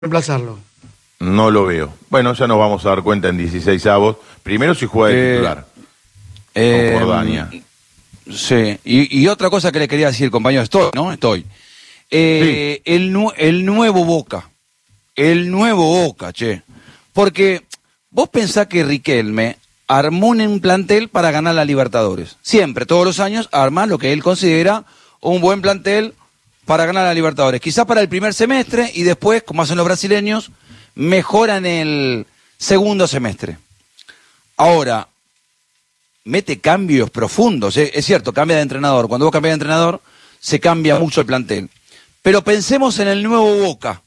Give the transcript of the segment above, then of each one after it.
reemplazarlo. No lo veo. Bueno, ya nos vamos a dar cuenta en 16avos. Primero si juega de titular. Con Jordania. Sí, y otra cosa que le quería decir, compañero, Estoy. Sí. El nuevo Boca. El nuevo Boca, che. Porque vos pensás que Riquelme armó un plantel para ganar la Libertadores. Siempre, todos los años, arma lo que él considera un buen plantel para ganar la Libertadores. Quizás para el primer semestre y después, como hacen los brasileños, mejoran el segundo semestre. Ahora, mete cambios profundos. Es cierto, cambia de entrenador. Cuando vos cambias de entrenador, se cambia mucho el plantel. Pero pensemos en el nuevo Boca.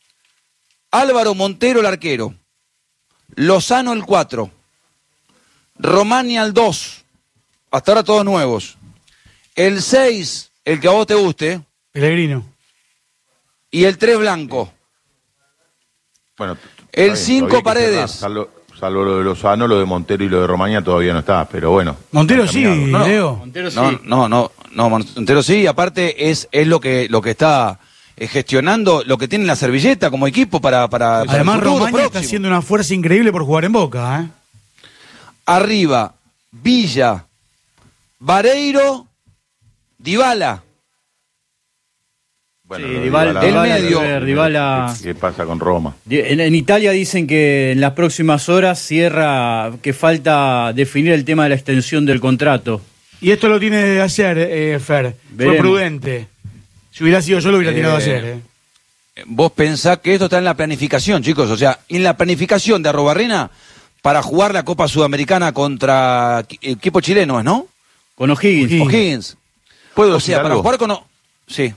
Álvaro Montero, el arquero. Lozano, el 4. Romani, al 2. Hasta ahora todos nuevos. El 6, el que a vos te guste. Pellegrino. Y el 3, Blanco. Bueno, el 5, Paredes. Salvo lo de Lozano, lo de Montero y lo de Romaña todavía no está, pero bueno. Montero sí, Leo. Montero sí. No, Montero sí, aparte es lo que está gestionando, lo que tiene en la servilleta como equipo para además el futuro Romaña próximo. está haciendo una fuerza increíble por jugar en Boca, Arriba, Villa, Vareiro, Dybala. Bueno, Sí, Dybala, el medio. Dybala. ¿Qué pasa con Roma? En Italia dicen que en las próximas horas cierra, que falta definir el tema de la extensión del contrato. Y esto lo tiene de ayer, Fer. Veremos. Fue prudente. Si hubiera sido yo, lo hubiera tirado ayer, Vos pensás que esto está en la planificación, chicos. O sea, en la planificación de Arrobarrena para jugar la Copa Sudamericana contra equipo chileno, ¿no? Con O'Higgins. O'Higgins. ¿Puedo O decir sea, para algo? jugar con... Sí.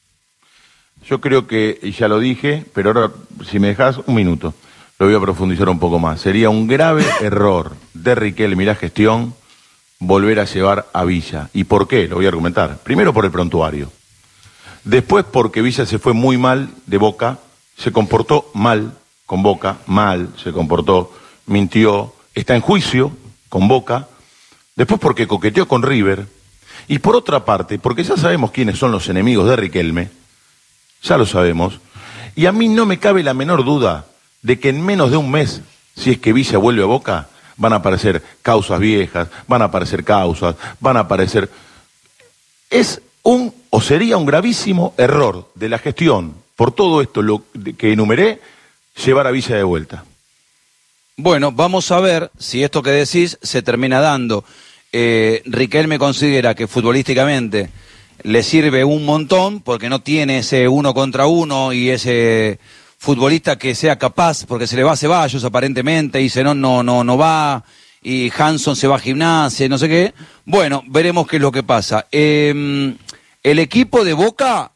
Yo creo que, y ya lo dije, pero ahora, si me dejas un minuto, lo voy a profundizar un poco más. Sería un grave error de Riquelme y la gestión volver a llevar a Villa. ¿Y por qué? Lo voy a argumentar. Primero por el prontuario. Después porque Villa se fue muy mal de Boca, se comportó mal con Boca, se comportó, mintió, está en juicio con Boca. Después porque coqueteó con River. Y por otra parte, porque ya sabemos quiénes son los enemigos de Riquelme, ya lo sabemos, y a mí no me cabe la menor duda de que en menos de un mes, si es que Villa vuelve a Boca, van a aparecer causas viejas, van a aparecer causas, van a aparecer... sería un gravísimo error de la gestión, por todo esto que enumeré, llevar a Villa de vuelta. Bueno, vamos a ver si esto que decís se termina dando. Riquelme considera que futbolísticamente le sirve un montón porque no tiene ese 1 contra 1 y ese futbolista que sea capaz, porque se le va a Ceballos aparentemente y Zenón no va y Hanson se va a Gimnasia y no sé qué. Bueno, veremos qué es lo que pasa. El equipo de Boca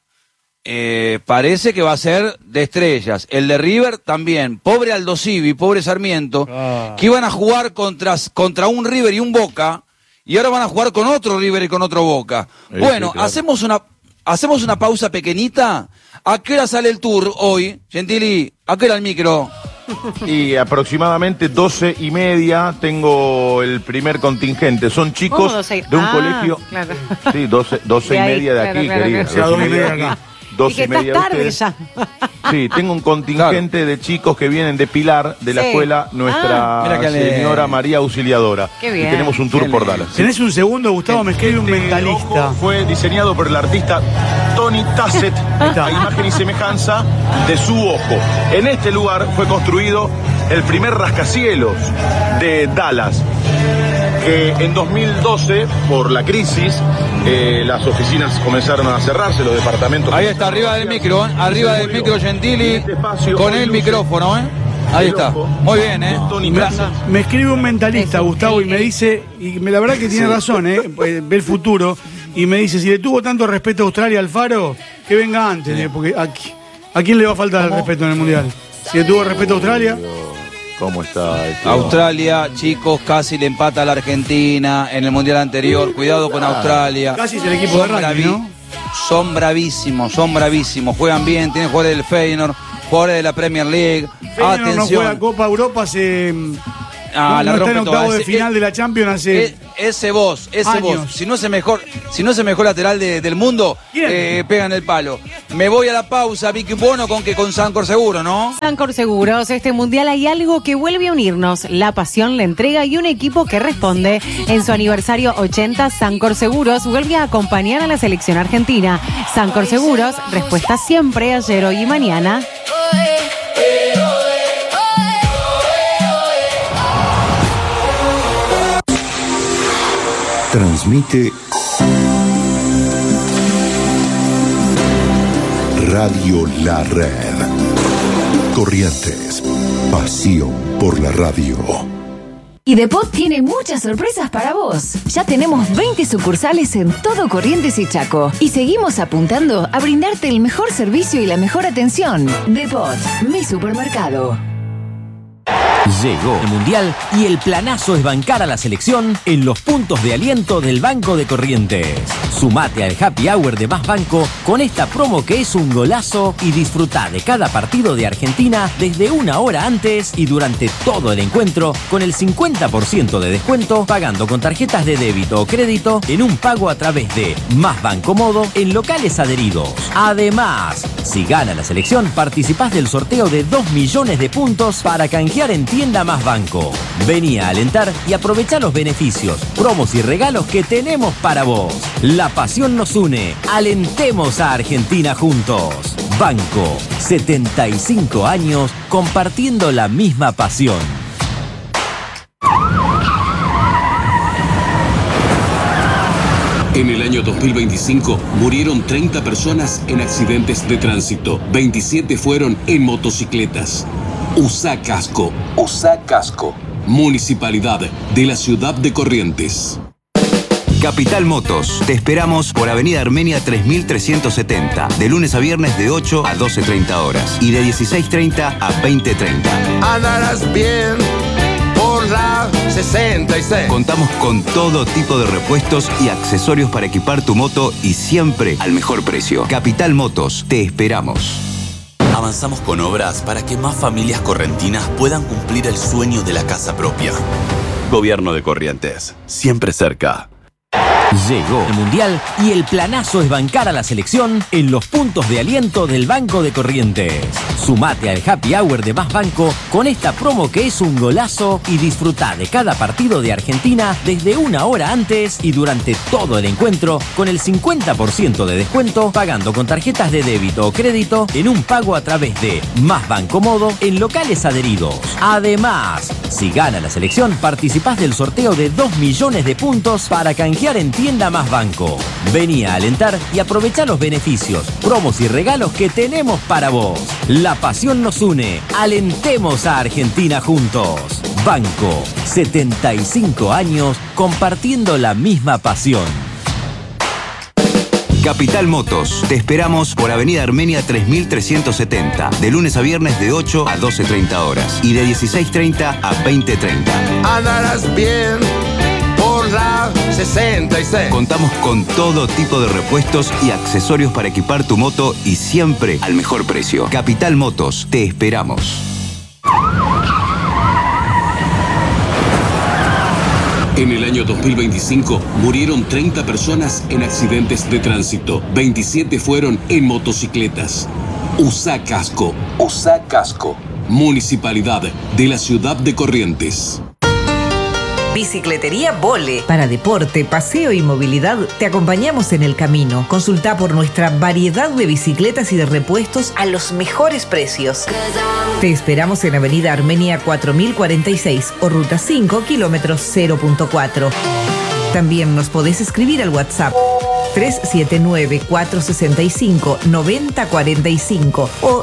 parece que va a ser de estrellas. El de River también. Pobre Aldo Civi, pobre Sarmiento, que iban a jugar contra un River y un Boca. Y ahora van a jugar con otro River y con otro Boca. Bueno, sí, claro. hacemos una pausa pequeñita. ¿A qué hora sale el tour hoy, Gentili? ¿A qué hora el micro? Y aproximadamente 12:30 tengo el primer contingente. Son chicos de un colegio... Claro. Sí, 12:30 de aquí, claro, querida. claro. 12:30 de aquí. Y que estás tarde ya. Sí, tengo un contingente de chicos que vienen de Pilar, de la Sí. escuela Nuestra Mira qué Señora María Auxiliadora. Qué bien. Y tenemos un tour por Dallas. ¿Tenés un segundo, Gustavo? Me escribe un mentalista. Ojo, fue diseñado por el artista Tony Tassett, a imagen y semejanza de su ojo. En este lugar fue construido el primer rascacielos de Dallas, que en 2012, por la crisis, las oficinas comenzaron a cerrarse, los departamentos... Ahí está, arriba del micro, arriba del micro Gentili, con el micrófono, Ahí está. Muy bien, Tony Tassett. Me escribe un mentalista, Eso, Gustavo, y me dice, la verdad que tiene razón, ve el futuro, y me dice, si le tuvo tanto respeto a Australia al Faro, que venga antes, porque ¿a quién le va a faltar el respeto en el Mundial? Si le tuvo respeto a Australia... ¿Cómo está? Australia, chicos, casi le empata a la Argentina en el Mundial anterior. Cuidado con Australia. Casi es el equipo de rugby, ¿no? Son bravísimos. Juegan bien, tienen jugadores del Feyenoord, jugadores de la Premier League. Feyenoord no Atención. juega Copa Europa hace... Ah, no la está rompe en toda. octavo de final de la Champions hace ese vos. Años. Si no es el mejor lateral del mundo, pega en el palo. Me voy a la pausa, Vicky Bono, con Sancor Seguro, ¿no? Sancor Seguros, este mundial hay algo que vuelve a unirnos, la pasión, la entrega y un equipo que responde. En su aniversario 80, Sancor Seguros vuelve a acompañar a la selección argentina. Sancor Seguros, respuesta siempre, ayer, hoy y mañana. Transmite Radio La Red. Corrientes, pasión por la radio. Y Depot tiene muchas sorpresas para vos. Ya tenemos 20 sucursales en todo Corrientes y Chaco. Y seguimos apuntando a brindarte el mejor servicio y la mejor atención. Depot, mi supermercado. Llegó el Mundial y el planazo es bancar a la selección en los puntos de aliento del Banco de Corrientes. Sumate al Happy Hour de Más Banco con esta promo que es un golazo y disfruta de cada partido de Argentina desde una hora antes y durante todo el encuentro con el 50% de descuento pagando con tarjetas de débito o crédito en un pago a través de Más Banco Modo en locales adheridos. Además, si gana la selección, participás del sorteo de 2 millones de puntos para canjear en Tienda Más Banco. Vení a alentar y aprovechá los beneficios, promos y regalos que tenemos para vos. La pasión nos une. Alentemos a Argentina juntos. Banco, 75 años compartiendo la misma pasión. En el año 2025 murieron 30 personas en accidentes de tránsito. 27 fueron en motocicletas. Usá casco. Usá casco. Municipalidad de la ciudad de Corrientes. Capital Motos. Te esperamos por Avenida Armenia 3370. De lunes a viernes de 8 a 12:30 horas. Y de 16:30 a 20:30. Andarás bien por la 66. Contamos con todo tipo de repuestos y accesorios para equipar tu moto y siempre al mejor precio. Capital Motos. Te esperamos. Avanzamos con obras para que más familias correntinas puedan cumplir el sueño de la casa propia. Gobierno de Corrientes, siempre cerca. Llegó el Mundial y el planazo es bancar a la selección en los puntos de aliento del Banco de Corrientes. Sumate al Happy Hour de Más Banco con esta promo que es un golazo y disfruta de cada partido de Argentina desde una hora antes y durante todo el encuentro con el 50% de descuento pagando con tarjetas de débito o crédito en un pago a través de Más Banco Modo en locales adheridos. Además, si gana la selección, participás del sorteo de 2 millones de puntos para canjear en Tienda Más Banco. Vení a alentar y aprovechá los beneficios, promos y regalos que tenemos para vos. La pasión nos une. Alentemos a Argentina juntos. Banco, 75 años compartiendo la misma pasión. Capital Motos. Te esperamos por Avenida Armenia 3370. De lunes a viernes de 8 a 12:30 horas. Y de 16:30 a 20:30. Andarás bien por la 66. Contamos con todo tipo de repuestos y accesorios para equipar tu moto y siempre al mejor precio. Capital Motos. Te esperamos. En el año 2025 murieron 30 personas en accidentes de tránsito. 27 fueron en motocicletas. Usá casco. Usá casco. Municipalidad de la ciudad de Corrientes. Bicicletería Vole. Para deporte, paseo y movilidad, te acompañamos en el camino. Consulta por nuestra variedad de bicicletas y de repuestos a los mejores precios. Te esperamos en Avenida Armenia 4046 o Ruta 5, kilómetros 0.4. También nos podés escribir al WhatsApp 379-465-9045 o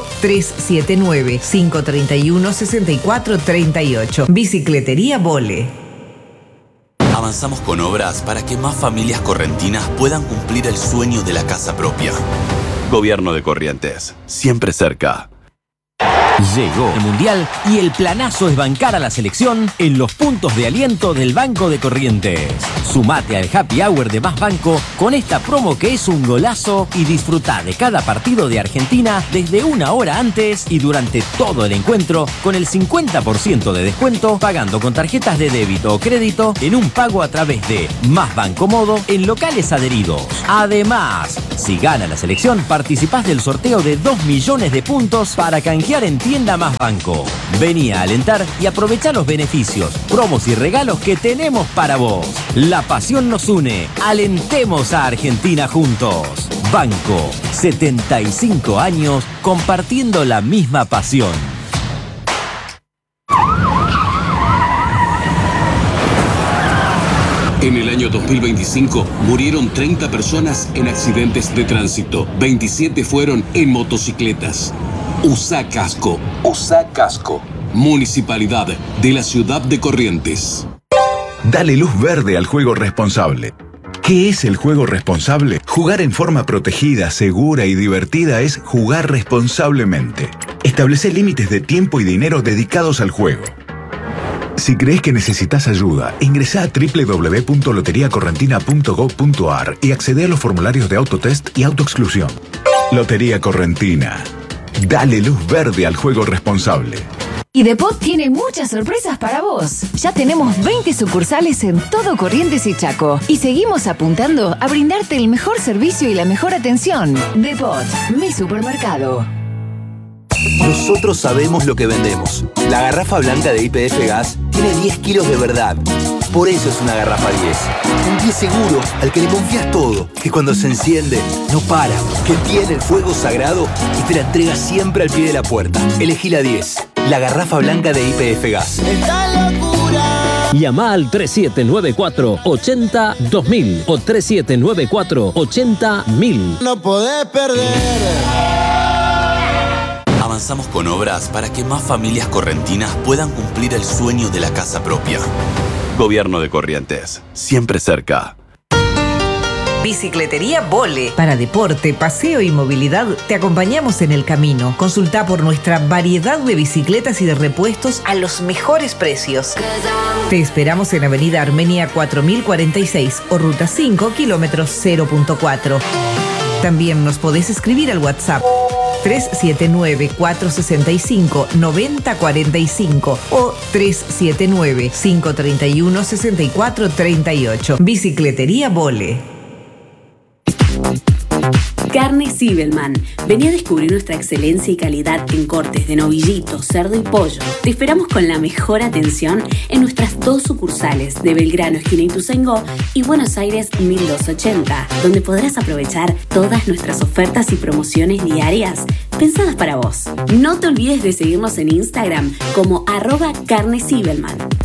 379-531-6438. Bicicletería Vole. Avanzamos con obras para que más familias correntinas puedan cumplir el sueño de la casa propia. Gobierno de Corrientes, siempre cerca. Llegó el Mundial y el planazo es bancar a la selección en los puntos de aliento del Banco de Corrientes. Sumate al Happy Hour de Más Banco con esta promo que es un golazo y disfruta de cada partido de Argentina desde una hora antes y durante todo el encuentro con el 50% de descuento pagando con tarjetas de débito o crédito en un pago a través de Más Banco Modo en locales adheridos. Además, si gana la selección, participás del sorteo de 2 millones de puntos para canjear en Tienda Más Banco. Vení a alentar y aprovechá los beneficios, promos y regalos que tenemos para vos. La pasión nos une. Alentemos a Argentina juntos. Banco, 75 años compartiendo la misma pasión. En el año 2025 murieron 30 personas en accidentes de tránsito. 27 fueron en motocicletas. Usá casco. Usá casco. Municipalidad de la Ciudad de Corrientes. Dale luz verde al juego responsable. ¿Qué es el juego responsable? Jugar en forma protegida, segura y divertida es jugar responsablemente. Establece límites de tiempo y dinero dedicados al juego. Si crees que necesitas ayuda, ingresá a www.loteriacorrentina.gov.ar y accede a los formularios de autotest y autoexclusión. Lotería Correntina. Dale luz verde al juego responsable. Y Depot tiene muchas sorpresas para vos. Ya tenemos 20 sucursales en todo Corrientes y Chaco. Y seguimos apuntando a brindarte el mejor servicio y la mejor atención. Depot, mi supermercado. Nosotros sabemos lo que vendemos. La garrafa blanca de YPF Gas tiene 10 kilos de verdad. Por eso es una garrafa 10. Un 10 seguro al que le confías todo. Que cuando se enciende, no para. Que tiene el fuego sagrado y te la entrega siempre al pie de la puerta. Elegí la 10. La garrafa blanca de YPF Gas. ¡Esta locura! Llama al 3794-80-2000 o 3794-80-1000. No podés perder. Avanzamos con obras para que más familias correntinas puedan cumplir el sueño de la casa propia. Gobierno de Corrientes, siempre cerca. Bicicletería Vole. Para deporte, paseo y movilidad, te acompañamos en el camino. Consulta por nuestra variedad de bicicletas y de repuestos a los mejores precios. Te esperamos en Avenida Armenia 4046 o Ruta 5, kilómetros 0.4. También nos podés escribir al WhatsApp 379-465-9045 o 379-531-6438. Bicicletería Vole. Carne Zibelman. Vení a descubrir nuestra excelencia y calidad en cortes de novillito, cerdo y pollo. Te esperamos con la mejor atención en nuestras 2 sucursales de Belgrano, esquina Ituzaingó, y Buenos Aires 1280, donde podrás aprovechar todas nuestras ofertas y promociones diarias pensadas para vos. No te olvides de seguirnos en Instagram como @carne Zibelman.